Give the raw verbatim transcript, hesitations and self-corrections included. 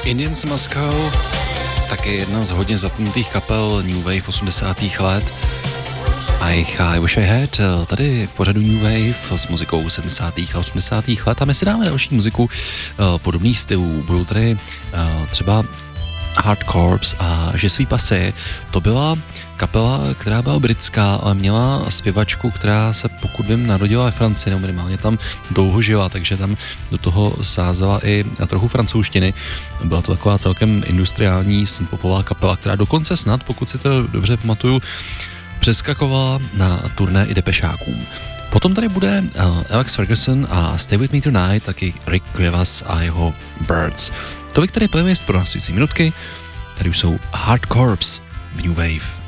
Indians Must Go, taky jedna z hodně zapnutých kapel New Wave osmdesátých let. A jich I Wish I Had tady v pořadu New Wave s muzikou sedmdesátých a osmdesátých let. A my si dáme další muziku uh, podobných stylů. Budou tady uh, třeba Hard Corps a Je suis passé. To byla kapela, která byla britská, ale měla zpěvačku, která se, pokud vím, narodila ve Francii, nebo minimálně tam dlouho žila, takže tam do toho sázela i na trochu francouzštiny. Byla to taková celkem industriální synthpopová kapela, která dokonce snad, pokud si to dobře pamatuju, přeskakovala na turné i depešákům. Potom tady bude uh, Alex Ferguson a Stay With Me Tonight, taky Rick Cuevas a jeho Birds. To by, které playlist pro následující minutky, tady už jsou Hard Corps v New Wave.